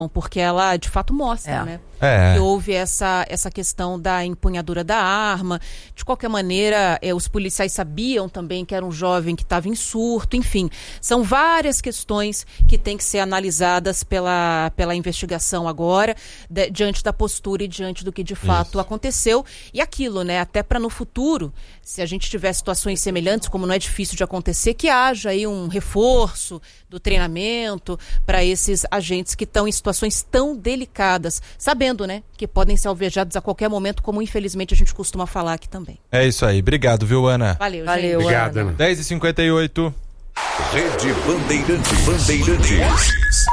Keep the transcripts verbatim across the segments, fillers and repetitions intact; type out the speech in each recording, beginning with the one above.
porque ela de fato mostra, é. né? É. Que houve essa, essa questão da empunhadura da arma. De qualquer maneira, eh, os policiais sabiam também que era um jovem que estava em surto, enfim. São várias questões que têm que ser analisadas pela, pela investigação agora, de, diante da postura e diante do que de fato Isso. aconteceu. E aquilo, né? Até para no futuro, se a gente tiver situações semelhantes, como não é difícil de acontecer, que haja aí um reforço do treinamento para esses agentes que estão em situações tão delicadas, sabendo, né, que podem ser alvejados a qualquer momento, como infelizmente a gente costuma falar aqui também. É isso aí. Obrigado, viu, Ana? Valeu, Valeu gente. Obrigado, Ana. dez e cinquenta e oito. Rede Bandeirantes. Bandeirantes.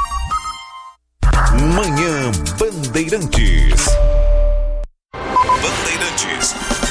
Manhã Bandeirantes. Bandeirantes.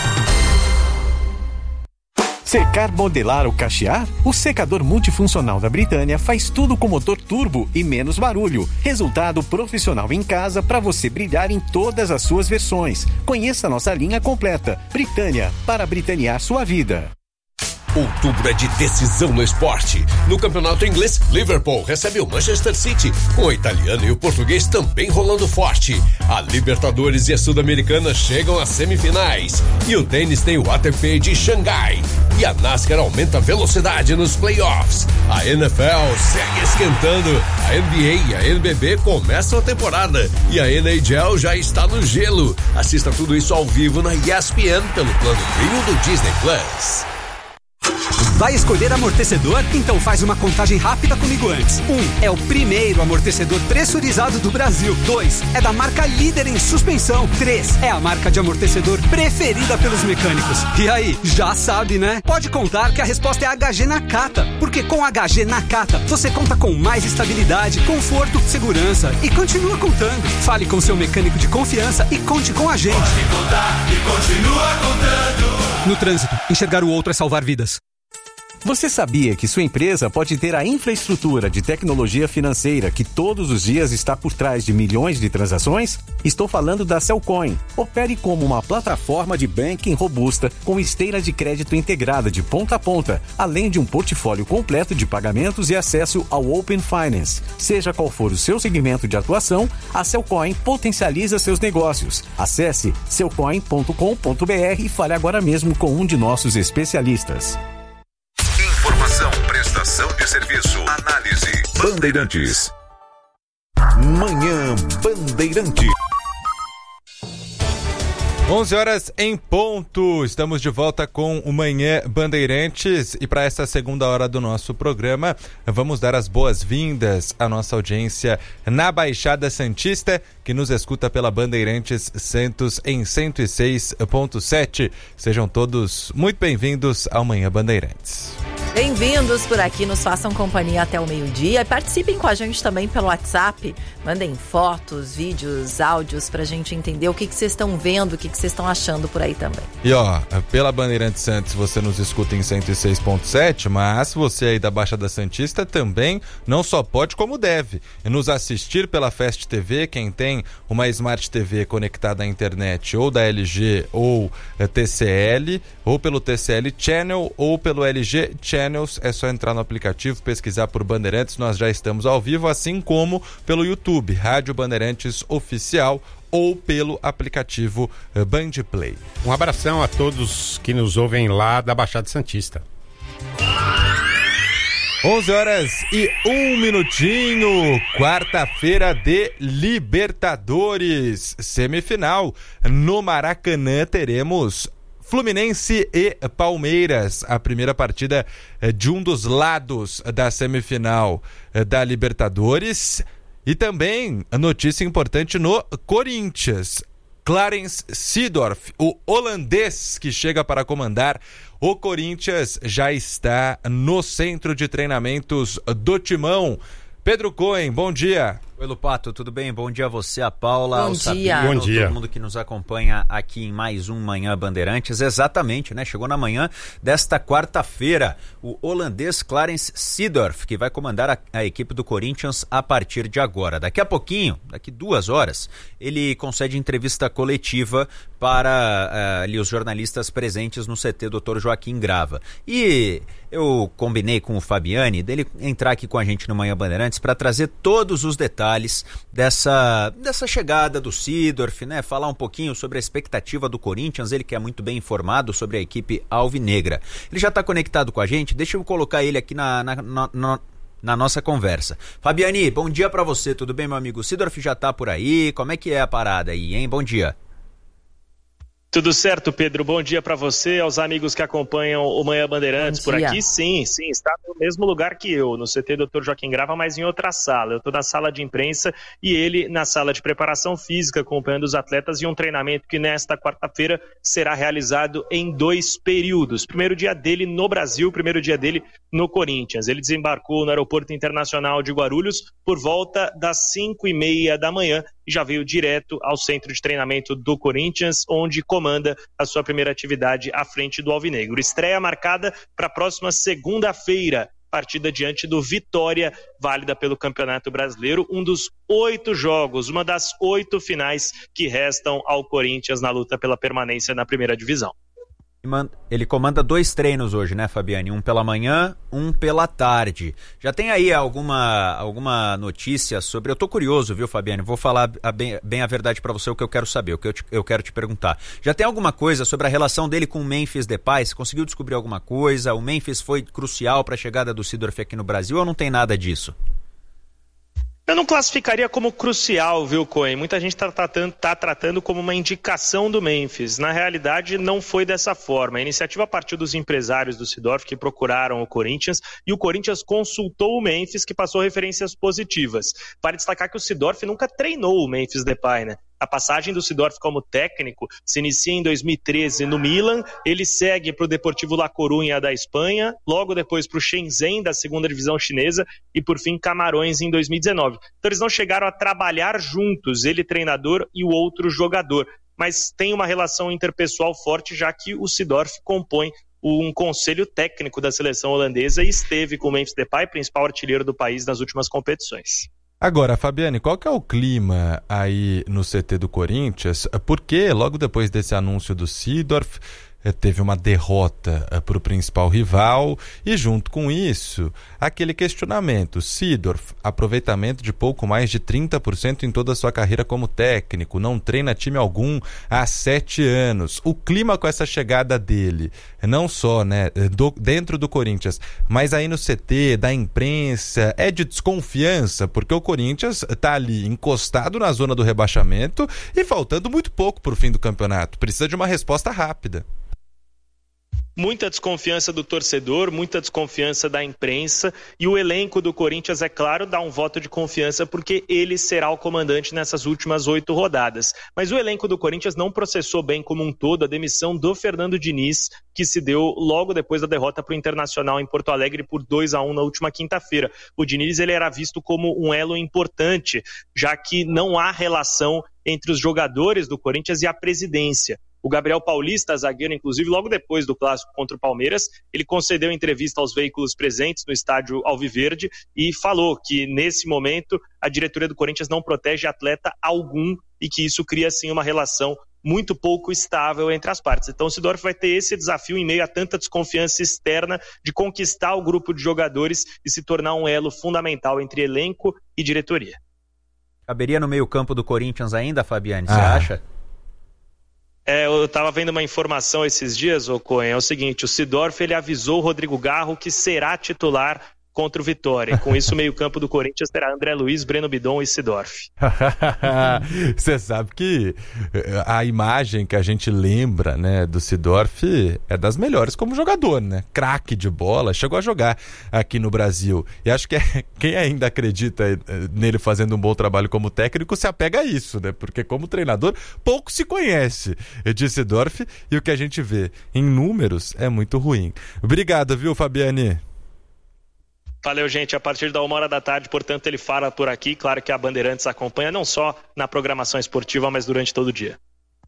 Secar, modelar ou cachear? O secador multifuncional da Britânia faz tudo com motor turbo e menos barulho. Resultado profissional em casa para você brilhar em todas as suas versões. Conheça nossa linha completa. Britânia, para britanear sua vida. Outubro é de decisão no esporte. No campeonato inglês, Liverpool recebe o Manchester City, com o italiano e o português também rolando forte. A Libertadores e a Sul-Americana chegam às semifinais. E o tênis tem o A T P de Xangai. E a NASCAR aumenta a velocidade nos playoffs. A N F L segue esquentando. A N B A e a N B B começam a temporada. E a N H L já está no gelo. Assista tudo isso ao vivo na E S P N pelo plano Premium do Disney Plus. Vai escolher amortecedor? Então faz uma contagem rápida comigo antes. Um, é o primeiro amortecedor pressurizado do Brasil. Dois, é da marca líder em suspensão. Três, é a marca de amortecedor preferida pelos mecânicos. E aí, já sabe, né? Pode contar que a resposta é H G Nakata. Porque com H G Nakata, você conta com mais estabilidade, conforto, segurança e continua contando. Fale com seu mecânico de confiança e conte com a gente. Pode contar e continua contando. No trânsito, enxergar o outro é salvar vidas. Você sabia que sua empresa pode ter a infraestrutura de tecnologia financeira que todos os dias está por trás de milhões de transações? Estou falando da Cellcoin. Opere como uma plataforma de banking robusta com esteira de crédito integrada de ponta a ponta, além de um portfólio completo de pagamentos e acesso ao Open Finance. Seja qual for o seu segmento de atuação, a Cellcoin potencializa seus negócios. Acesse cellcoin ponto com ponto b r e fale agora mesmo com um de nossos especialistas. Informação, prestação de serviço, análise. Bandeirantes. Manhã Bandeirantes. onze horas em ponto, estamos de volta com o Manhã Bandeirantes e para essa segunda hora do nosso programa vamos dar as boas-vindas à nossa audiência na Baixada Santista, que nos escuta pela Bandeirantes Santos em cento e seis ponto sete. Sejam todos muito bem-vindos ao Manhã Bandeirantes. Bem-vindos por aqui, nos façam companhia até o meio-dia e participem com a gente também pelo WhatsApp. Mandem fotos, vídeos, áudios pra gente entender o que vocês estão vendo, o que vocês estão achando por aí também. E ó, pela Bandeirantes Santos você nos escuta em cento e seis ponto sete, mas você aí da Baixada Santista também não só pode como deve nos assistir pela Fast T V. Quem tem uma Smart T V conectada à internet ou da L G ou T C L, ou pelo T C L Channel ou pelo L G Channel, é só entrar no aplicativo, pesquisar por Bandeirantes, nós já estamos ao vivo, assim como pelo YouTube, Rádio Bandeirantes Oficial, ou pelo aplicativo Band Play. Um abração a todos que nos ouvem lá da Baixada Santista. onze horas e um minutinho, quarta-feira de Libertadores, semifinal. No Maracanã teremos Fluminense e Palmeiras, a primeira partida de um dos lados da semifinal da Libertadores. E também a notícia importante no Corinthians. Clarence Seedorf, o holandês que chega para comandar o Corinthians, já está no centro de treinamentos do Timão. Pedro Cohen, bom dia. Oi, Lupato, tudo bem? Bom dia a você, a Paula, Bom ao dia. Sabino, Bom dia. todo mundo que nos acompanha aqui em mais um Manhã Bandeirantes. Exatamente, né? Chegou na manhã desta quarta-feira o holandês Clarence Seedorf, que vai comandar a, a equipe do Corinthians a partir de agora. Daqui a pouquinho, daqui duas horas, ele concede entrevista coletiva para uh, ali, os jornalistas presentes no C T doutor Joaquim Grava. E eu combinei com o Fabiani dele entrar aqui com a gente no Manhã Bandeirantes para trazer todos os detalhes detalhes dessa, dessa chegada do Seedorf, né? Falar um pouquinho sobre a expectativa do Corinthians, ele que é muito bem informado sobre a equipe alvinegra. Ele já está conectado com a gente, deixa eu colocar ele aqui na, na, na, na, na nossa conversa. Fabiani, bom dia para você, tudo bem, meu amigo? O Seedorf já está por aí, como é que é a parada aí, hein? Bom dia. Tudo certo, Pedro? Bom dia para você, aos amigos que acompanham o Manhã Bandeirantes por aqui. Sim, sim, está no mesmo lugar que eu, no C T doutor Joaquim Grava, mas em outra sala. Eu estou na sala de imprensa e ele na sala de preparação física, acompanhando os atletas em um treinamento que nesta quarta-feira será realizado em dois períodos. Primeiro dia dele no Brasil, primeiro dia dele no Corinthians. Ele desembarcou no Aeroporto Internacional de Guarulhos por volta das cinco e meia da manhã e já veio direto ao centro de treinamento do Corinthians, onde comanda a sua primeira atividade à frente do Alvinegro. Estreia marcada para a próxima segunda-feira, partida diante do Vitória, válida pelo Campeonato Brasileiro, um dos oito jogos, uma das oito finais que restam ao Corinthians na luta pela permanência na primeira divisão. Ele comanda dois treinos hoje, né, Fabiane? Um pela manhã, um pela tarde. Já tem aí alguma, alguma notícia sobre... Eu tô curioso, viu, Fabiane? Vou falar a bem, bem a verdade pra você, o que eu quero saber, o que eu, te, eu quero te perguntar. Já tem alguma coisa sobre a relação dele com o Memphis Depay? Você conseguiu descobrir alguma coisa? O Memphis foi crucial para a chegada do Seedorf aqui no Brasil ou não tem nada disso? Eu não classificaria como crucial, viu, Cohen? Muita gente está tratando, tá tratando como uma indicação do Memphis. Na realidade, não foi dessa forma. A iniciativa partiu dos empresários do Seedorf que procuraram o Corinthians e o Corinthians consultou o Memphis, que passou referências positivas. Vale destacar que o Seedorf nunca treinou o Memphis Depay, né? A passagem do Seedorf como técnico se inicia em dois mil e treze no Milan, ele segue para o Deportivo La Coruña da Espanha, logo depois para o Shenzhen da segunda divisão chinesa e por fim Camarões em dois mil e dezenove. Então eles não chegaram a trabalhar juntos, ele treinador e o outro jogador, mas tem uma relação interpessoal forte, já que o Seedorf compõe um conselho técnico da seleção holandesa e esteve com o Memphis Depay, principal artilheiro do país nas últimas competições. Agora, Fabiane, qual que é o clima aí no C T do Corinthians? Porque logo depois desse anúncio do Seedorf, teve uma derrota para o principal rival e junto com isso, aquele questionamento, Seedorf, aproveitamento de pouco mais de trinta por cento em toda a sua carreira como técnico, não treina time algum há sete anos. O clima com essa chegada dele, não só né, do, dentro do Corinthians, mas aí no C T, da imprensa, é de desconfiança, porque o Corinthians está ali encostado na zona do rebaixamento e faltando muito pouco para o fim do campeonato. Precisa de uma resposta rápida. Muita desconfiança do torcedor, muita desconfiança da imprensa e o elenco do Corinthians, é claro, dá um voto de confiança porque ele será o comandante nessas últimas oito rodadas. Mas o elenco do Corinthians não processou bem como um todo a demissão do Fernando Diniz, que se deu logo depois da derrota para o Internacional em Porto Alegre por dois a um na última quinta-feira. O Diniz ele era visto como um elo importante, já que não há relação entre os jogadores do Corinthians e a presidência. O Gabriel Paulista, zagueiro, inclusive, logo depois do clássico contra o Palmeiras, ele concedeu entrevista aos veículos presentes no estádio Alviverde e falou que, nesse momento, a diretoria do Corinthians não protege atleta algum e que isso cria, sim, uma relação muito pouco estável entre as partes. Então o Seedorf vai ter esse desafio em meio a tanta desconfiança externa de conquistar o grupo de jogadores e se tornar um elo fundamental entre elenco e diretoria. Caberia no meio-campo do Corinthians ainda, Fabiane, você ah. acha? É, eu estava vendo uma informação esses dias, ô Cohen, é o seguinte, o Seedorf ele avisou o Rodrigo Garro que será titular contra o Vitória. Com isso, o meio-campo do Corinthians terá André Luiz, Breno Bidon e Seedorf. Você sabe que a imagem que a gente lembra, né, do Seedorf é das melhores como jogador, né? Craque de bola, chegou a jogar aqui no Brasil. E acho que quem ainda acredita nele fazendo um bom trabalho como técnico se apega a isso, né? Porque como treinador, pouco se conhece de Seedorf e o que a gente vê em números é muito ruim. Obrigado, viu, Fabiane? Valeu, gente. A partir da uma hora da tarde, portanto, ele fala por aqui. Claro que a Bandeirantes acompanha não só na programação esportiva, mas durante todo o dia.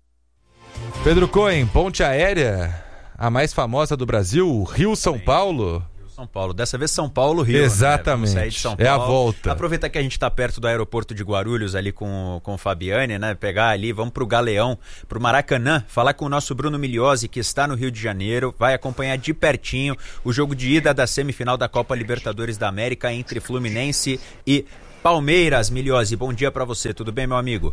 Pedro Cohen, ponte aérea, a mais famosa do Brasil, Rio-São Paulo. São Paulo. Dessa vez São Paulo, Rio. Exatamente. Né? Sair de São Paulo. É a volta. Aproveitar que a gente está perto do aeroporto de Guarulhos ali com, com o Fabiane, né? Pegar ali, vamos pro Galeão, pro Maracanã, falar com o nosso Bruno Migliozzi, que está no Rio de Janeiro, vai acompanhar de pertinho o jogo de ida da semifinal da Copa Libertadores da América entre Fluminense e Palmeiras. Milhose, bom dia pra você, tudo bem, meu amigo?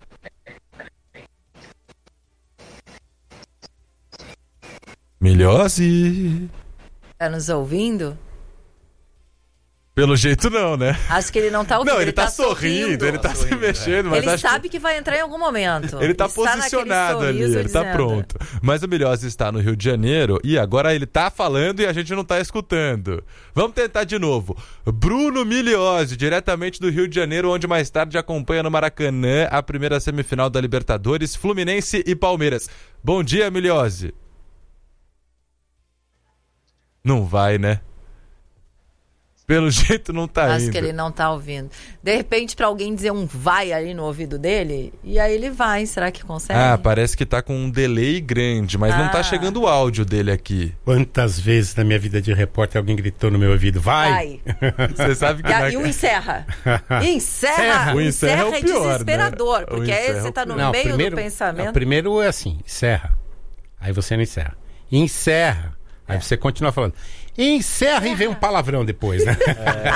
Milhose. Tá nos ouvindo? Pelo jeito não, né? Acho que ele não tá ouvindo. Não, ele, ele tá, tá sorrindo, sorrindo. ele tá, tá sorrindo, se mexendo. Mas ele acho sabe que... que vai entrar em algum momento. Ele tá Está posicionado ali, ele dizendo. tá pronto. Mas o Milhose está no Rio de Janeiro e agora ele tá falando e a gente não tá escutando. Vamos tentar de novo. Bruno Milhose, diretamente do Rio de Janeiro, onde mais tarde acompanha no Maracanã a primeira semifinal da Libertadores, Fluminense e Palmeiras. Bom dia, Milhose. Não vai, né? Pelo jeito não tá Acho indo. que ele não tá ouvindo. De repente, pra alguém dizer um vai ali no ouvido dele, e aí ele vai. Será que consegue? Ah, parece que tá com um delay grande, mas ah. não tá chegando o áudio dele aqui. Quantas vezes na minha vida de repórter alguém gritou no meu ouvido, vai! Vai. Você sabe que... E, na... e o encerra. encerra. O encerra, encerra é, o pior, é desesperador, né? porque aí você tá no não, meio primeiro, do pensamento. Não, primeiro é assim, encerra. Aí você não encerra. Encerra. Aí é. você continua falando. Encerra e vem um palavrão depois, né?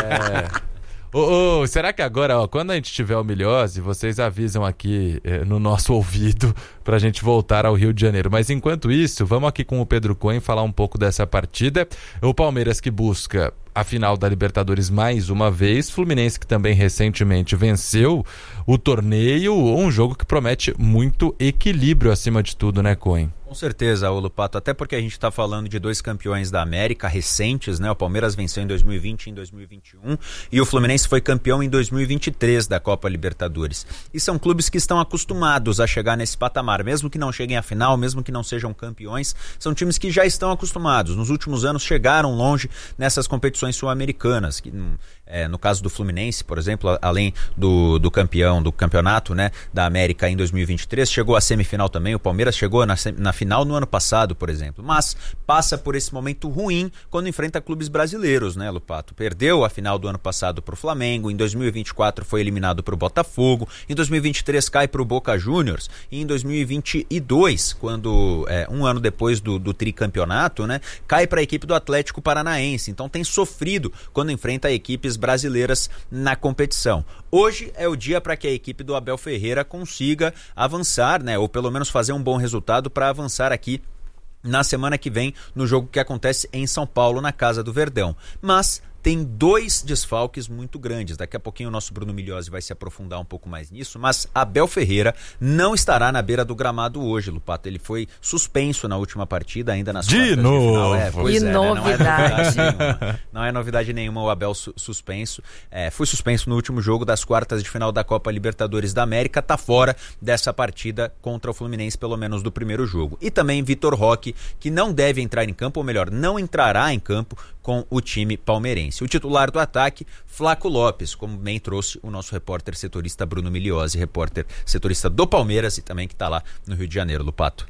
É. Oh, oh, será que agora, ó, quando a gente tiver o Milhose, vocês avisam aqui eh, no nosso ouvido pra gente voltar ao Rio de Janeiro. Mas enquanto isso, vamos aqui com o Pedro Cohen falar um pouco dessa partida. O Palmeiras que busca a final da Libertadores mais uma vez, Fluminense que também recentemente venceu o torneio, um jogo que promete muito equilíbrio acima de tudo, né, Cohen? Com certeza, ô Lupato, até porque a gente está falando de dois campeões da América recentes, né? O Palmeiras venceu em dois mil e vinte e em dois mil e vinte e um e o Fluminense foi campeão em dois mil e vinte e três da Copa Libertadores. E são clubes que estão acostumados a chegar nesse patamar, mesmo que não cheguem à final, mesmo que não sejam campeões, são times que já estão acostumados. Nos últimos anos chegaram longe nessas competições sul-americanas, que é, no caso do Fluminense, por exemplo, além do, do campeão do campeonato, né, da América em dois mil e vinte e três, chegou à semifinal também. O Palmeiras chegou na, na final no ano passado, por exemplo, mas passa por esse momento ruim quando enfrenta clubes brasileiros, né, Lupato? Perdeu a final do ano passado para o Flamengo, em dois mil e vinte e quatro foi eliminado para o Botafogo, em dois mil e vinte e três cai para o Boca Juniors, e em dois mil e vinte e dois, quando é, um ano depois do, do tricampeonato, né, cai para a equipe do Atlético Paranaense. Então tem sofrido quando enfrenta equipes brasileiras na competição. Hoje é o dia para que a equipe do Abel Ferreira consiga avançar, né, ou pelo menos fazer um bom resultado para avançar aqui na semana que vem no jogo que acontece em São Paulo, na Casa do Verdão. Mas tem dois desfalques muito grandes. Daqui a pouquinho o nosso Bruno Milhose vai se aprofundar um pouco mais nisso, mas Abel Ferreira não estará na beira do gramado hoje, Lupato. Ele foi suspenso na última partida, ainda nas quartas de final. É, pois que é, novidade. Né? Não é novidade nenhuma. Não é novidade nenhuma o Abel su- suspenso. É, foi suspenso no último jogo das quartas de final da Copa Libertadores da América, tá fora dessa partida contra o Fluminense, pelo menos do primeiro jogo. E também Vitor Roque, que não deve entrar em campo, ou melhor, não entrará em campo com o time palmeirense. O titular do ataque, Flaco Lopes, como bem trouxe o nosso repórter setorista Bruno Milhose, repórter setorista do Palmeiras e também que está lá no Rio de Janeiro, Lupato.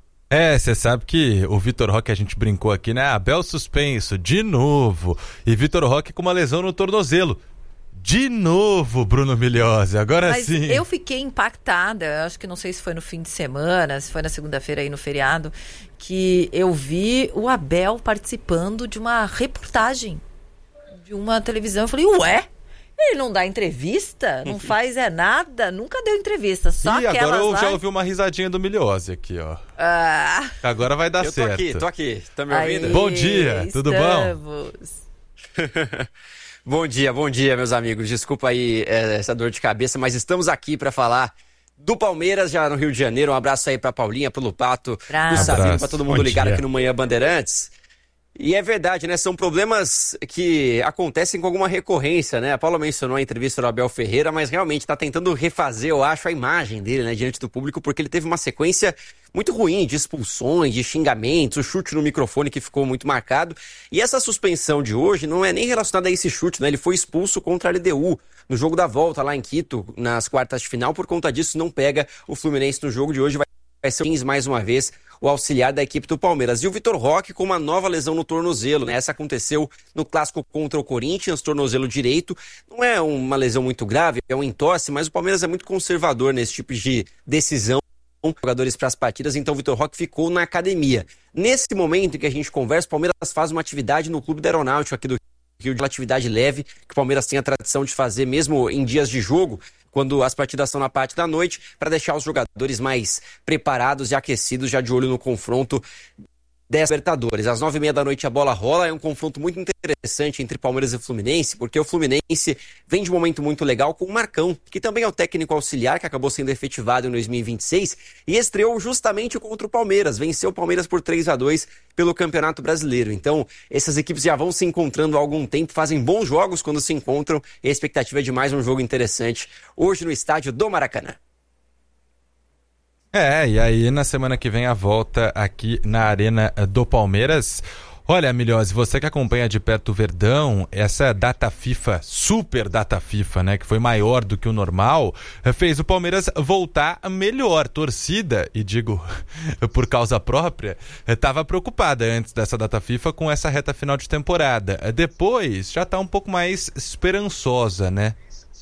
É, você sabe que o Vitor Roque, a gente brincou aqui, né? Abel suspenso, de novo. E Vitor Roque com uma lesão no tornozelo. De novo, Bruno Milhose, agora Mas sim. Eu fiquei impactada, acho que não sei se foi no fim de semana, se foi na segunda-feira aí no feriado, que eu vi o Abel participando de uma reportagem de uma televisão. Eu falei, ué? Ele não dá entrevista? Não faz é nada? Nunca deu entrevista, só e aquelas agora eu lá... já ouvi uma risadinha do Milhose aqui, ó. Ah. Agora vai dar eu tô certo. aqui, tô aqui. Tá me ouvindo? Aí, bom dia, tudo estamos. bom? Bom dia, bom dia, meus amigos. Desculpa aí é, essa dor de cabeça, mas estamos aqui para falar do Palmeiras, já no Rio de Janeiro. Um abraço aí pra Paulinha, pro Lupato, pro Savino, pra todo mundo bom ligado dia. Aqui no Manhã Bandeirantes. E é verdade, né? São problemas que acontecem com alguma recorrência, né? A Paula mencionou a entrevista do Abel Ferreira, mas realmente tá tentando refazer, eu acho, a imagem dele, né, diante do público, porque ele teve uma sequência muito ruim de expulsões, de xingamentos, o chute no microfone que ficou muito marcado. E essa suspensão de hoje não é nem relacionada a esse chute, né? Ele foi expulso contra a L D U no jogo da volta lá em Quito, nas quartas de final. Por conta disso, não pega o Fluminense no jogo de hoje. Vai vai ser o mais uma vez o auxiliar da equipe do Palmeiras. E o Vitor Roque com uma nova lesão no tornozelo, né? Essa aconteceu no clássico contra o Corinthians, tornozelo direito. Não é uma lesão muito grave, é um entorse, mas o Palmeiras é muito conservador nesse tipo de decisão. Jogadores para as partidas, então o Vitor Roque ficou na academia. Nesse momento em que a gente conversa, o Palmeiras faz uma atividade no Clube da Aeronáutica aqui do Rio de relatividade leve, que o Palmeiras tem a tradição de fazer mesmo em dias de jogo, quando as partidas são na parte da noite, para deixar os jogadores mais preparados e aquecidos, já de olho no confronto dessa Libertadores. Às nove e meia da noite a bola rola, é um confronto muito interessante entre Palmeiras e Fluminense, porque o Fluminense vem de um momento muito legal com o Marcão, que também é o técnico auxiliar, que acabou sendo efetivado em dois mil e vinte e seis, e estreou justamente contra o Palmeiras, venceu o Palmeiras por três a dois pelo Campeonato Brasileiro. Então, essas equipes já vão se encontrando há algum tempo, fazem bons jogos quando se encontram, e a expectativa é de mais um jogo interessante hoje no estádio do Maracanã. É, e aí na semana que vem a volta aqui na Arena do Palmeiras. Olha, Milhose, você que acompanha de perto o Verdão, essa data FIFA, super data FIFA, né, que foi maior do que o normal, fez o Palmeiras voltar melhor. Torcida, e digo por causa própria, estava preocupada antes dessa data FIFA com essa reta final de temporada. Depois já está um pouco mais esperançosa, né?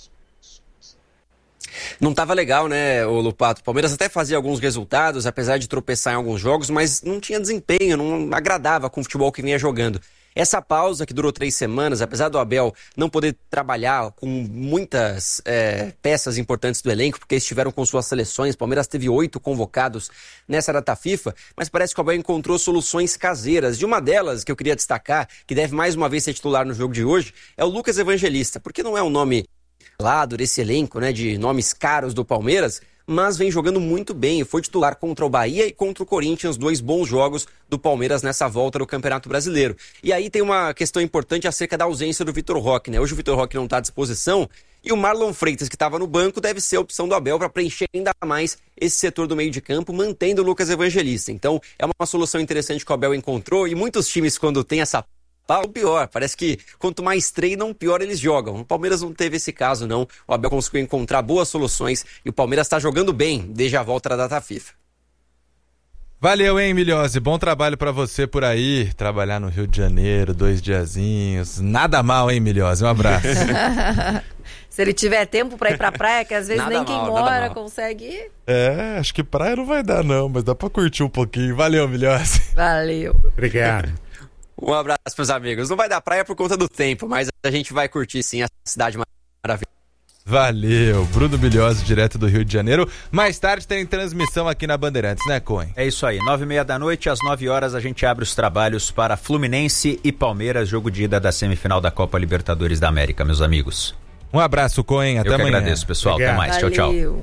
Não estava legal, né, o Lupato? O Palmeiras até fazia alguns resultados, apesar de tropeçar em alguns jogos, mas não tinha desempenho, não agradava com o futebol que vinha jogando. Essa pausa que durou três semanas, apesar do Abel não poder trabalhar com muitas é, peças importantes do elenco, porque estiveram com suas seleções, o Palmeiras teve oito convocados nessa data FIFA, mas parece que o Abel encontrou soluções caseiras. De uma delas, que eu queria destacar, que deve mais uma vez ser titular no jogo de hoje, é o Lucas Evangelista, porque não é um nome lado desse elenco, né, de nomes caros do Palmeiras, mas vem jogando muito bem e foi titular contra o Bahia e contra o Corinthians, dois bons jogos do Palmeiras nessa volta do Campeonato Brasileiro. E aí tem uma questão importante acerca da ausência do Vitor Roque, né? Hoje o Vitor Roque não está à disposição e o Marlon Freitas, que estava no banco, deve ser a opção do Abel para preencher ainda mais esse setor do meio de campo, mantendo o Lucas Evangelista. Então é uma solução interessante que o Abel encontrou e muitos times, quando tem essa o pior, parece que quanto mais treinam, pior eles jogam. O Palmeiras não teve esse caso, não. O Abel conseguiu encontrar boas soluções e o Palmeiras está jogando bem desde a volta da data FIFA. Valeu, hein, Milhose? Bom trabalho pra você por aí. Trabalhar no Rio de Janeiro, dois diazinhos. Nada mal, hein, Milhose? Um abraço. Se ele tiver tempo pra ir pra praia, que às vezes Nada nem quem mal, mora consegue ir. É, acho que praia não vai dar, não, mas dá pra curtir um pouquinho. Valeu, Milhose. Valeu. Obrigado. Um abraço, meus amigos. Não vai dar praia por conta do tempo, mas a gente vai curtir sim a cidade maravilhosa. Valeu, Bruno Milhose, direto do Rio de Janeiro. Mais tarde tem transmissão aqui na Bandeirantes, né, Coen? É isso aí, nove e meia da noite, às nove horas a gente abre os trabalhos para Fluminense e Palmeiras, jogo de ida da semifinal da Copa Libertadores da América, meus amigos. Um abraço, Coen, até Eu que amanhã. agradeço, pessoal, Obrigado. até mais, Valeu. tchau, tchau.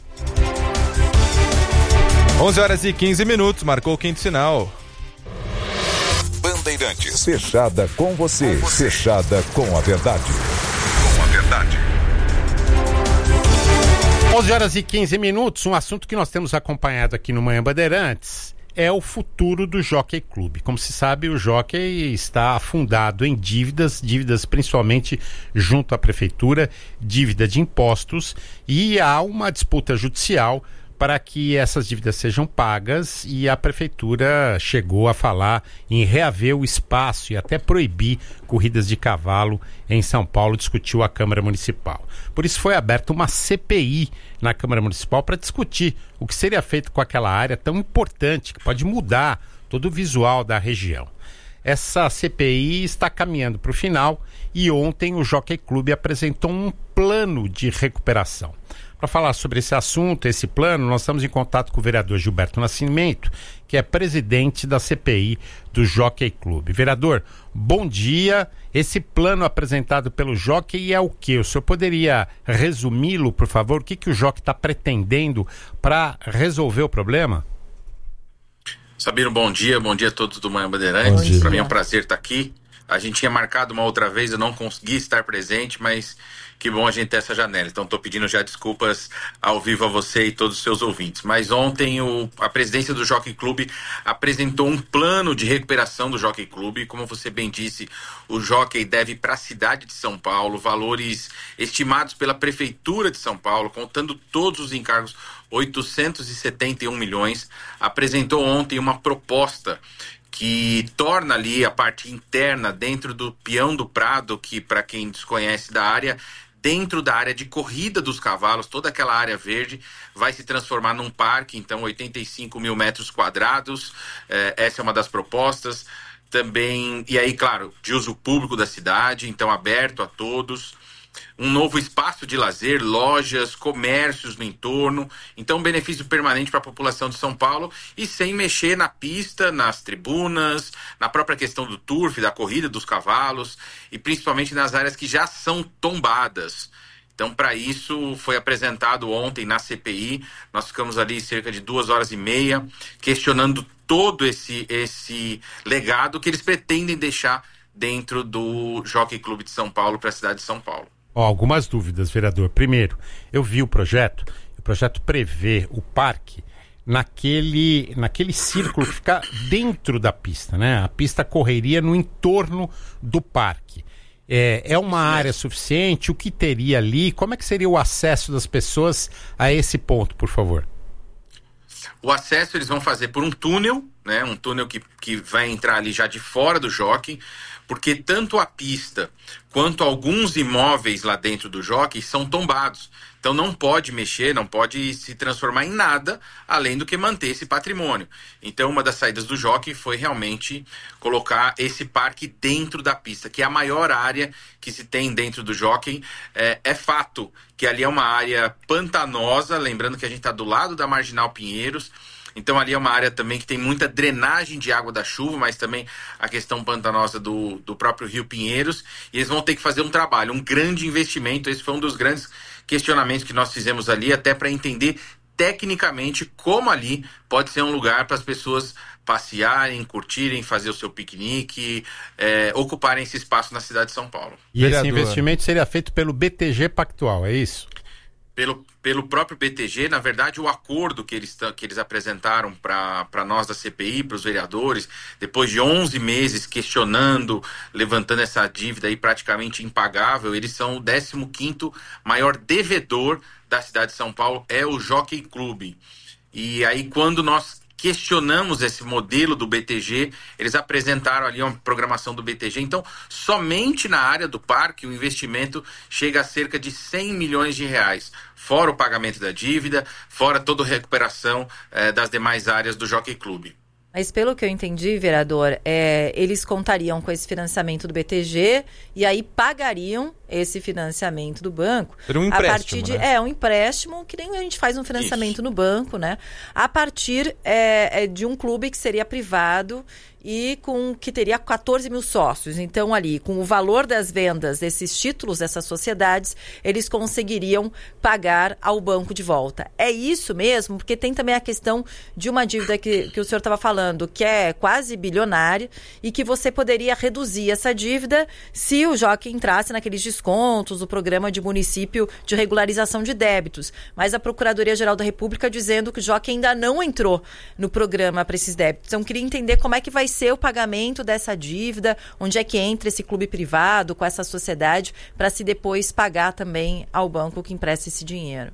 onze horas e quinze minutos, marcou o quinto sinal. Bandeirantes. Fechada com você. Fechada com a verdade. Com a verdade. onze horas e quinze minutos, um assunto que nós temos acompanhado aqui no Manhã Bandeirantes é o futuro do Jockey Clube. Como se sabe, o Jockey está afundado em dívidas, dívidas principalmente junto à prefeitura, dívida de impostos, e há uma disputa judicial para que essas dívidas sejam pagas, e a prefeitura chegou a falar em reaver o espaço e até proibir corridas de cavalo em São Paulo, discutiu a Câmara Municipal. Por isso foi aberta uma C P I na Câmara Municipal para discutir o que seria feito com aquela área tão importante, que pode mudar todo o visual da região. Essa C P I está caminhando para o final e ontem o Jockey Clube apresentou um plano de recuperação. Para falar sobre esse assunto, esse plano, nós estamos em contato com o vereador Gilberto Nascimento, que é presidente da C P I do Jockey Clube. Vereador, bom dia. Esse plano apresentado pelo Jockey é o quê? O senhor poderia resumi-lo, por favor? O que, que o Jockey está pretendendo para resolver o problema? Sabino, bom dia. Bom dia a todos do Manhã Bandeirantes. Para mim é um prazer estar aqui. A gente tinha marcado uma outra vez, eu não consegui estar presente, mas que bom a gente ter essa janela. Então estou pedindo já desculpas ao vivo a você e todos os seus ouvintes. Mas ontem o, a presidência do Jockey Clube apresentou um plano de recuperação do Jockey Clube. Como você bem disse, o Jockey deve para a cidade de São Paulo valores estimados pela Prefeitura de São Paulo, contando todos os encargos, oitocentos e setenta e um milhões. Apresentou ontem uma proposta que torna ali a parte interna dentro do Peão do Prado, que para quem desconhece da área, dentro da área de corrida dos cavalos, toda aquela área verde vai se transformar num parque, então oitenta e cinco mil metros quadrados, eh, essa é uma das propostas. também, e aí, claro, de uso público da cidade, então aberto a todos. Um novo espaço de lazer, lojas, comércios no entorno. Então, um benefício permanente para a população de São Paulo e sem mexer na pista, nas tribunas, na própria questão do turf, da corrida dos cavalos e principalmente nas áreas que já são tombadas. Então, para isso, foi apresentado ontem na C P I. Nós ficamos ali cerca de duas horas e meia questionando todo esse, esse legado que eles pretendem deixar dentro do Jockey Clube de São Paulo para a cidade de São Paulo. Oh, algumas dúvidas, vereador. Primeiro, eu vi o projeto. O projeto prevê o parque naquele, naquele círculo que fica dentro da pista, né? A pista correria no entorno do parque. É, é uma área suficiente? O que teria ali? Como é que seria o acesso das pessoas a esse ponto, por favor? O acesso eles vão fazer por um túnel, né? Um túnel que, que vai entrar ali já de fora do jockey, porque tanto a pista quanto alguns imóveis lá dentro do jockey são tombados. Então não pode mexer, não pode se transformar em nada, além do que manter esse patrimônio. Então uma das saídas do jockey foi realmente colocar esse parque dentro da pista, que é a maior área que se tem dentro do jockey. É, é fato que ali é uma área pantanosa, lembrando que a gente está do lado da Marginal Pinheiros. Então ali é uma área também que tem muita drenagem de água da chuva, mas também a questão pantanosa do, do próprio Rio Pinheiros. E eles vão ter que fazer um trabalho, um grande investimento. Esse foi um dos grandes questionamentos que nós fizemos ali, até para entender tecnicamente como ali pode ser um lugar para as pessoas passearem, curtirem, fazer o seu piquenique, é, ocuparem esse espaço na cidade de São Paulo. E esse investimento seria feito pelo B T G Pactual, é isso? Pelo, pelo próprio B T G, na verdade, o acordo que eles, que eles apresentaram para nós da C P I, para os vereadores, depois de onze meses questionando, levantando essa dívida aí praticamente impagável, eles são o décimo quinto maior devedor da cidade de São Paulo, é o Jockey Clube. E aí, quando nós questionamos esse modelo do B T G, eles apresentaram ali uma programação do B T G. Então, somente na área do parque, o investimento chega a cerca de cem milhões de reais, fora o pagamento da dívida, fora toda a recuperação eh, das demais áreas do Jockey Clube. Mas pelo que eu entendi, vereador, é, eles contariam com esse financiamento do B T G e aí pagariam esse financiamento do banco. Seria um empréstimo, a partir de, né? É, um empréstimo, que nem a gente faz um financiamento Isso. no banco, né? A partir é, é, de um clube que seria privado e com que teria quatorze mil sócios. Então, ali, com o valor das vendas desses títulos, dessas sociedades, eles conseguiriam pagar ao banco de volta. É isso mesmo? Porque tem também a questão de uma dívida que, que o senhor estava falando, que é quase bilionária, e que você poderia reduzir essa dívida se o jockey entrasse naqueles descontos, o programa de município de regularização de débitos. Mas a Procuradoria-Geral da República dizendo que o jockey ainda não entrou no programa para esses débitos. Então, eu queria entender como é que vai ser o pagamento dessa dívida, onde é que entra esse clube privado com essa sociedade para se depois pagar também ao banco que empresta esse dinheiro.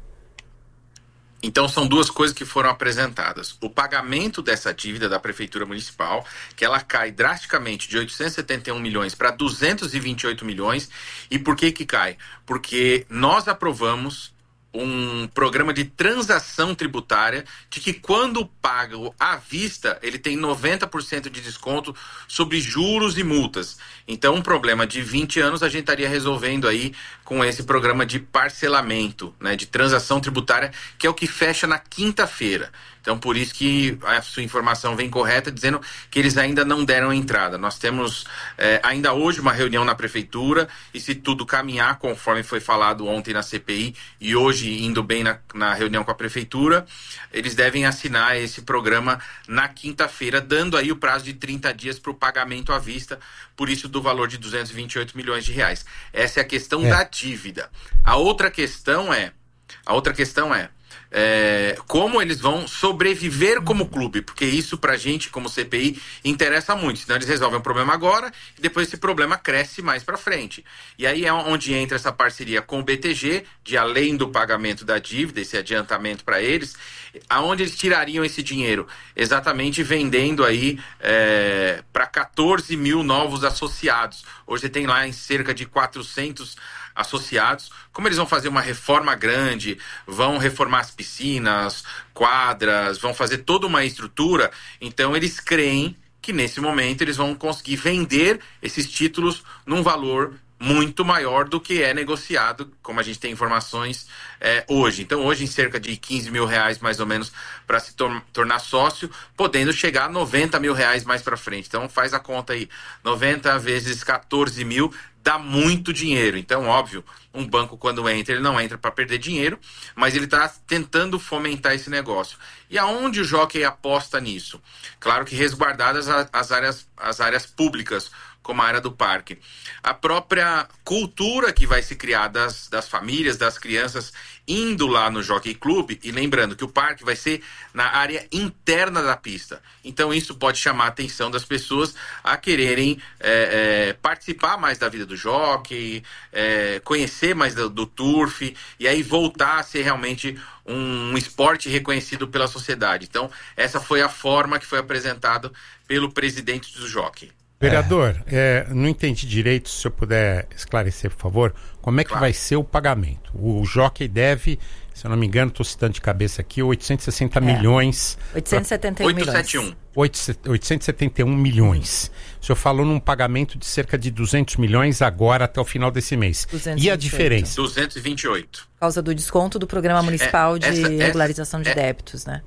Então são duas coisas que foram apresentadas. O pagamento dessa dívida da Prefeitura Municipal, que ela cai drasticamente de oitocentos e setenta e um milhões para duzentos e vinte e oito milhões. E por que que cai? Porque nós aprovamos um programa de transação tributária de que quando pago à vista, ele tem noventa por cento de desconto sobre juros e multas. Então, um problema de vinte anos a gente estaria resolvendo aí com esse programa de parcelamento, né, de transação tributária, que é o que fecha na quinta-feira. Então, por isso que a sua informação vem correta, dizendo que eles ainda não deram entrada. Nós temos é, ainda hoje uma reunião na Prefeitura e se tudo caminhar, conforme foi falado ontem na C P I e hoje indo bem na, na reunião com a Prefeitura, eles devem assinar esse programa na quinta-feira, dando aí o prazo de trinta dias para o pagamento à vista, por isso do valor de duzentos e vinte e oito milhões de reais. Essa é a questão é. da dívida. A outra questão é, a outra questão é, É, como eles vão sobreviver como clube, porque isso pra gente como C P I interessa muito, senão eles resolvem o problema agora e depois esse problema cresce mais pra frente. E aí é onde entra essa parceria com o B T G, de além do pagamento da dívida, esse adiantamento para eles, aonde eles tirariam esse dinheiro? Exatamente vendendo aí é, para quatorze mil novos associados. Hoje você tem lá em cerca de quatrocentos associados. Como eles vão fazer uma reforma grande, vão reformar as piscinas, quadras, vão fazer toda uma estrutura, então eles creem que nesse momento eles vão conseguir vender esses títulos num valor muito maior do que é negociado, como a gente tem informações é, hoje. Então, hoje, em cerca de quinze mil reais, mais ou menos, para se tor- tornar sócio, podendo chegar a noventa mil reais mais para frente. Então, faz a conta aí, noventa vezes quatorze mil, dá muito dinheiro. Então, óbvio, um banco, quando entra, ele não entra para perder dinheiro, mas ele está tentando fomentar esse negócio. E aonde o jockey aposta nisso? Claro que resguardadas as áreas, as áreas públicas, como a área do parque. A própria cultura que vai se criar das, das famílias, das crianças, indo lá no Jockey Club, e lembrando que o parque vai ser na área interna da pista. Então isso pode chamar a atenção das pessoas a quererem é, é, participar mais da vida do jockey, é, conhecer mais do, do turf, e aí voltar a ser realmente um, um esporte reconhecido pela sociedade. Então essa foi a forma que foi apresentada pelo presidente do jockey. Vereador, é, não entendi direito, se eu puder esclarecer, por favor, como é que claro. vai ser o pagamento? O, o jockey deve, se eu não me engano, estou citando de cabeça aqui, oitocentos e sessenta é. milhões. oitocentos e setenta e um milhões. oitocentos e setenta e um milhões. O senhor falou num pagamento de cerca de duzentos milhões agora até o final desse mês. duzentos e vinte e oito. E a diferença? duzentos e vinte e oito. Por causa do desconto do Programa Municipal é, de essa, Regularização essa, de é... Débitos, né?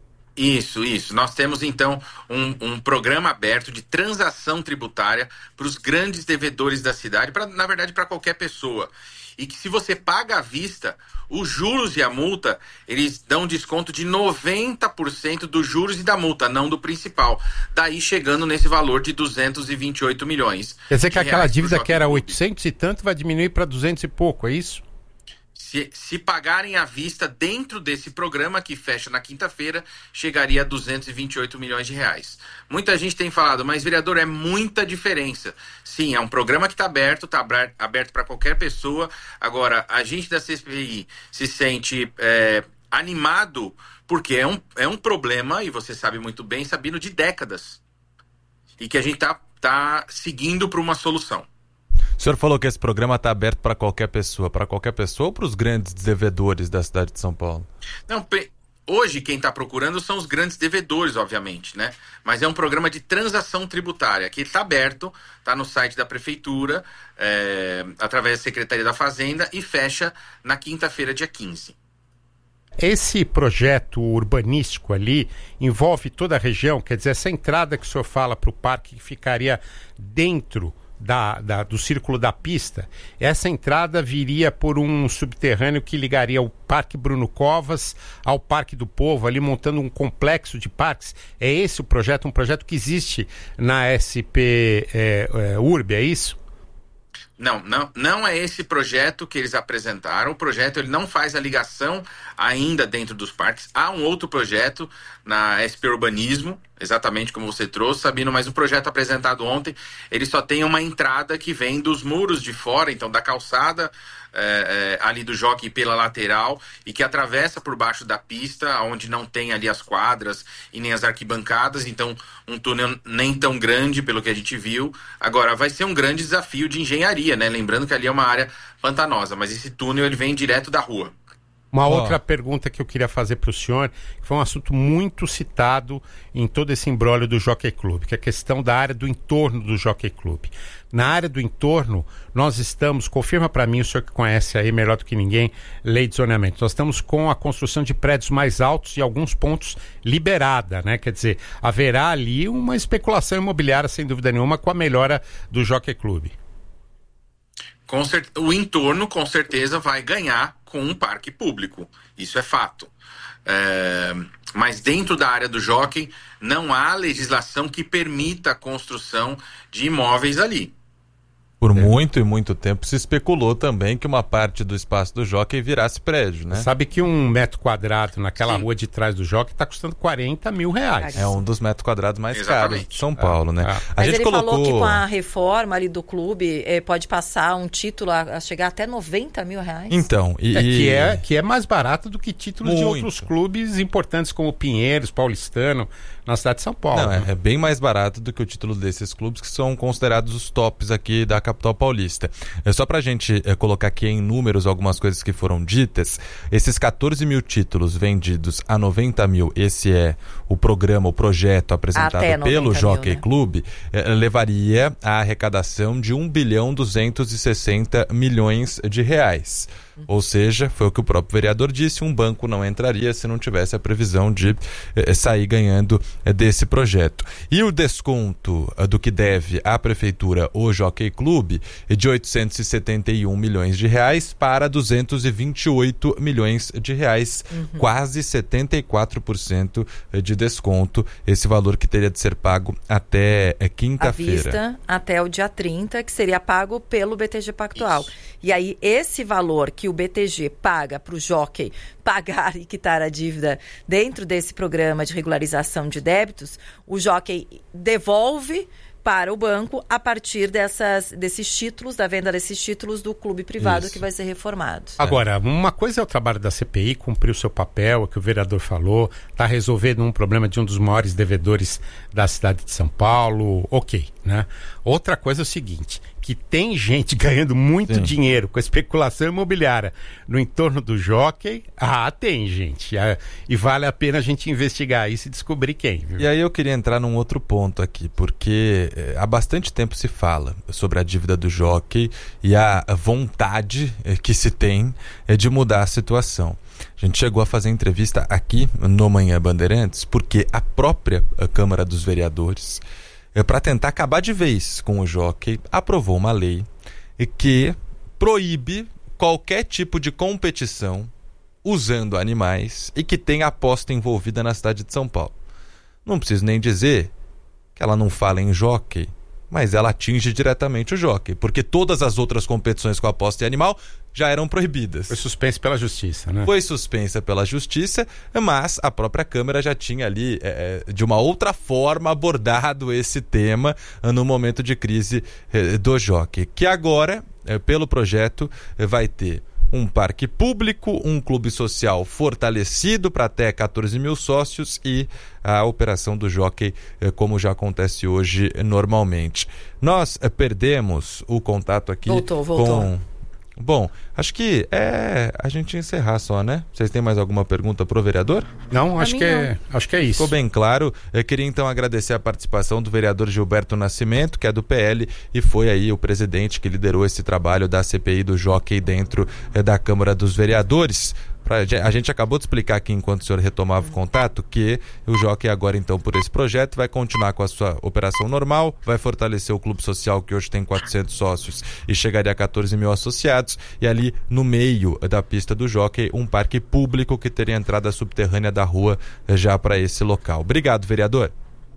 Isso, isso. Nós temos, então, um, um programa aberto de transação tributária para os grandes devedores da cidade, pra, na verdade, para qualquer pessoa. E que se você paga à vista, os juros e a multa, eles dão desconto de noventa por cento dos juros e da multa, não do principal. Daí chegando nesse valor de duzentos e vinte e oito milhões. Quer dizer que aquela dívida que era oitocentos e tanto vai diminuir para duzentos e pouco, é isso? Se, se pagarem à vista dentro desse programa que fecha na quinta-feira, chegaria a duzentos e vinte e oito milhões de reais. Muita gente tem falado, mas vereador, é muita diferença. Sim, é um programa que está aberto, está aberto para qualquer pessoa. Agora, a gente da C S P I se sente é, animado porque é um, é um problema, e você sabe muito bem, Sabino, de décadas. E que a gente está tá seguindo para uma solução. O senhor falou que esse programa está aberto para qualquer pessoa. Para qualquer pessoa ou para os grandes devedores da cidade de São Paulo? Não, hoje quem está procurando são os grandes devedores, obviamente, né? Mas é um programa de transação tributária, que está aberto, está no site da Prefeitura, é, através da Secretaria da Fazenda, e fecha na quinta-feira, dia quinze. Esse projeto urbanístico ali envolve toda a região? Quer dizer, essa entrada que o senhor fala para o parque que ficaria dentro Da, da, do círculo da pista, essa entrada viria por um subterrâneo que ligaria o Parque Bruno Covas ao Parque do Povo, ali montando um complexo de parques. É esse o projeto, um projeto que existe na S P é, é, Urb, é isso? Não, não, não é esse projeto que eles apresentaram. O projeto ele não faz a ligação ainda dentro dos parques. Há um outro projeto na S P Urbanismo, exatamente como você trouxe, Sabino, mas o projeto apresentado ontem, ele só tem uma entrada que vem dos muros de fora, então da calçada é, é, ali do jockey pela lateral, e que atravessa por baixo da pista, onde não tem ali as quadras e nem as arquibancadas, então um túnel nem tão grande pelo que a gente viu. Agora, vai ser um grande desafio de engenharia, né? Lembrando que ali é uma área pantanosa, mas esse túnel ele vem direto da rua. Uma oh. outra pergunta que eu queria fazer para o senhor, que foi um assunto muito citado em todo esse imbróglio do Jockey Club, que é a questão da área do entorno do Jockey Club. Na área do entorno, nós estamos, confirma para mim, o senhor que conhece aí melhor do que ninguém, lei de zoneamento, nós estamos com a construção de prédios mais altos e alguns pontos liberada, né? Quer dizer, haverá ali uma especulação imobiliária, sem dúvida nenhuma, com a melhora do Jockey Club. Com cer- o entorno, com certeza, vai ganhar com um parque público. Isso é fato. É, mas dentro da área do jockey, não há legislação que permita a construção de imóveis ali. Por é. muito e muito tempo se especulou também que uma parte do espaço do jockey virasse prédio, né? Sabe que um metro quadrado naquela Sim. rua de trás do jockey está custando quarenta mil reais. É um dos metros quadrados mais Exatamente. caros de São Paulo, né? É. A Mas gente ele colocou... falou que com a reforma ali do clube eh, pode passar um título a, a chegar até noventa mil reais. Então, e... é, que, é, que é mais barato do que títulos muito. de outros clubes importantes como Pinheiros, Paulistano, na cidade de São Paulo. Não, é, é bem mais barato do que o título desses clubes que são considerados os tops aqui da capital capital paulista. É só para a gente é, colocar aqui em números algumas coisas que foram ditas. Esses catorze mil títulos vendidos a noventa mil, esse é o programa, o projeto apresentado pelo Jockey Club, é, levaria a arrecadação de um bilhão duzentos e sessenta milhões de reais. Ou seja, foi o que o próprio vereador disse, um banco não entraria se não tivesse a previsão de eh, sair ganhando eh, desse projeto. E o desconto eh, do que deve à prefeitura o Jockey Club é de oitocentos e setenta e um milhões de reais para duzentos e vinte e oito milhões de reais, uhum. quase setenta e quatro por cento de desconto, esse valor que teria de ser pago até eh, quinta-feira. À vista até o dia trinta, que seria pago pelo B T G Pactual. Isso. E aí, esse valor que o B T G paga para o jockey pagar e quitar a dívida dentro desse programa de regularização de débitos, o jockey devolve para o banco a partir dessas, desses títulos, da venda desses títulos do clube privado Isso. que vai ser reformado. Agora, uma coisa é o trabalho da C P I, cumprir o seu papel, é o que o vereador falou, está resolvendo um problema de um dos maiores devedores da cidade de São Paulo, ok, né? Outra coisa é o seguinte, que tem gente ganhando muito Sim. dinheiro com a especulação imobiliária no entorno do jockey. Ah, tem gente. Ah, e vale a pena a gente investigar isso e descobrir quem. Viu? E aí eu queria entrar num outro ponto aqui, porque eh, há bastante tempo se fala sobre a dívida do jockey e a vontade eh, que se tem eh, de mudar a situação. A gente chegou a fazer entrevista aqui no Manhã Bandeirantes, porque a própria a Câmara dos Vereadores, É, para tentar acabar de vez com o jockey, aprovou uma lei que proíbe qualquer tipo de competição usando animais e que tenha aposta envolvida na cidade de São Paulo. Não preciso nem dizer que ela não fala em jockey, mas ela atinge diretamente o jockey, porque todas as outras competições com aposta em animal já eram proibidas. Foi suspensa pela justiça, né? Foi suspensa pela justiça, mas a própria Câmara já tinha ali, é, de uma outra forma, abordado esse tema no momento de crise é, do jockey, que agora, é, pelo projeto, é, vai ter um parque público, um clube social fortalecido para até catorze mil sócios e a operação do jockey, como já acontece hoje normalmente. Nós eh, perdemos o contato aqui voltou, voltou. com... Bom, acho que é a gente encerrar só, né? Vocês têm mais alguma pergunta pro vereador? Não, acho que, é, acho que é isso. Ficou bem claro. Eu queria então agradecer a participação do vereador Gilberto Nascimento, que é do P L e foi aí o presidente que liderou esse trabalho da C P I do jockey dentro é, da Câmara dos Vereadores. Pra, a gente acabou de explicar aqui, enquanto o senhor retomava o contato, que o jockey agora, então, por esse projeto, vai continuar com a sua operação normal, vai fortalecer o clube social, que hoje tem quatrocentos sócios e chegaria a catorze mil associados, e ali no meio da pista do jockey, um parque público que teria entrada subterrânea da rua já para esse local. Obrigado, vereador.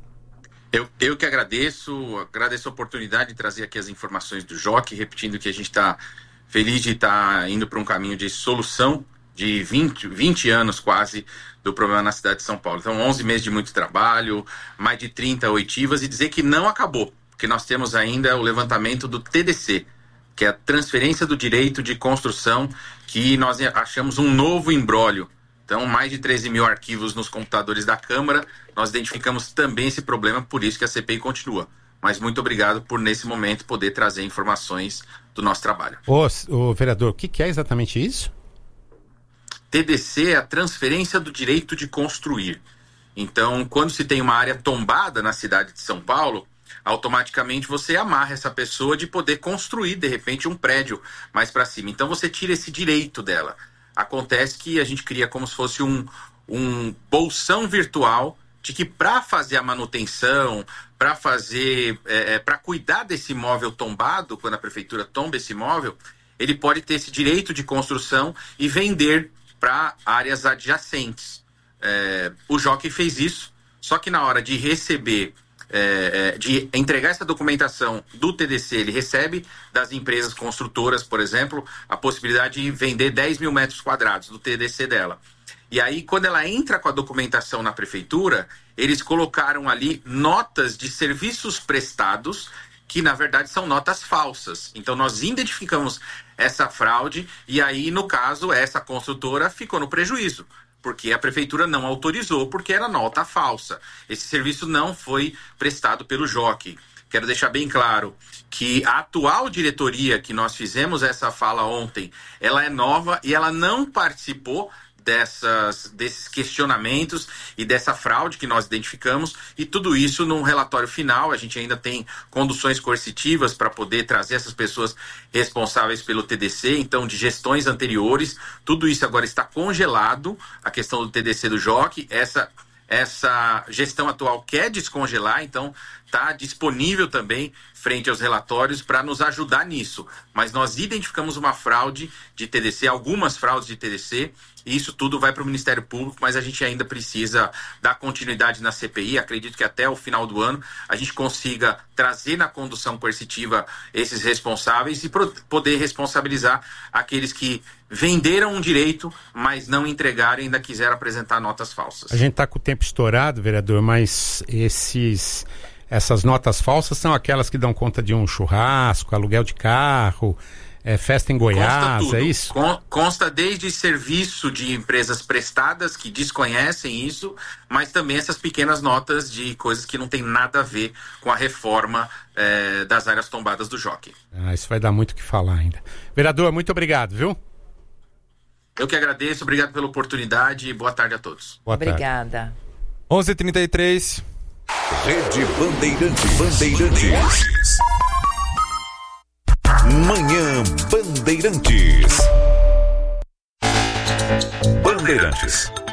Eu, eu que agradeço, agradeço a oportunidade de trazer aqui as informações do jockey, repetindo que a gente está feliz de estar tá indo para um caminho de solução de vinte, vinte anos quase do problema na cidade de São Paulo. Então, onze meses de muito trabalho, mais de trinta oitivas, e dizer que não acabou, porque nós temos ainda o levantamento do T D C, que é a transferência do direito de construção, que nós achamos um novo imbróglio. Então, mais de treze mil arquivos nos computadores da Câmara, nós identificamos também esse problema, por isso que a C P I continua. Mas muito obrigado por, nesse momento, poder trazer informações do nosso trabalho. Ô, ô vereador, o que, que é exatamente isso? T D C é a transferência do direito de construir. Então, quando se tem uma área tombada na cidade de São Paulo, automaticamente você amarra essa pessoa de poder construir, de repente, um prédio mais para cima. Então, você tira esse direito dela. Acontece que a gente cria como se fosse um, um bolsão virtual de que para fazer a manutenção, para fazer, é, para cuidar desse imóvel tombado, quando a prefeitura tomba esse imóvel, ele pode ter esse direito de construção e vender para áreas adjacentes. É, o jockey fez isso, só que na hora de receber, é, de entregar essa documentação do T D C, ele recebe das empresas construtoras, por exemplo, a possibilidade de vender dez mil metros quadrados do T D C dela. E aí, quando ela entra com a documentação na prefeitura, eles colocaram ali notas de serviços prestados, que na verdade são notas falsas. Então nós identificamos essa fraude e aí, no caso, essa construtora ficou no prejuízo, porque a prefeitura não autorizou, porque era nota falsa. Esse serviço não foi prestado pelo jockey. quero deixar bem claro que a atual diretoria que nós fizemos essa fala ontem, ela é nova e ela não participou dessas, desses questionamentos e dessa fraude que nós identificamos, e tudo isso num relatório final. A gente ainda tem conduções coercitivas para poder trazer essas pessoas responsáveis pelo T D C, então de gestões anteriores, tudo isso agora está congelado, a questão do T D C do Jockey, essa, essa gestão atual quer descongelar, então está disponível também frente aos relatórios para nos ajudar nisso, mas nós identificamos uma fraude de T D C, algumas fraudes de T D C, e isso tudo vai para o Ministério Público, mas a gente ainda precisa dar continuidade na C P I. Acredito que até o final do ano a gente consiga trazer na condução coercitiva esses responsáveis e pro- poder responsabilizar aqueles que venderam um direito, mas não entregaram e ainda quiseram apresentar notas falsas. A gente está com o tempo estourado, vereador, mas esses... essas notas falsas são aquelas que dão conta de um churrasco, aluguel de carro, é, festa em Goiás, é isso? Con- consta desde serviço de empresas prestadas que desconhecem isso, mas também essas pequenas notas de coisas que não tem nada a ver com a reforma é, das áreas tombadas do Jockey. Ah, isso vai dar muito o que falar ainda. Vereador, muito obrigado, viu? Eu que agradeço, obrigado pela oportunidade e boa tarde a todos. Boa Obrigada. tarde. onze e trinta e três. Rede Bandeirantes. Bandeirantes. Manhã Bandeirantes. Bandeirantes.